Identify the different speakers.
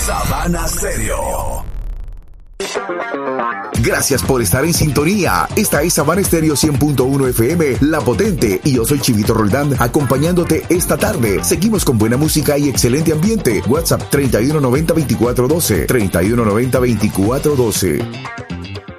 Speaker 1: Sabana Stereo.
Speaker 2: Gracias por estar en sintonía. Esta es Sabana Stereo 100.1 FM, La Potente, y yo soy Chivito Roldán, acompañándote esta tarde. Seguimos con buena música y excelente ambiente. WhatsApp 3190-2412, 3190-2412.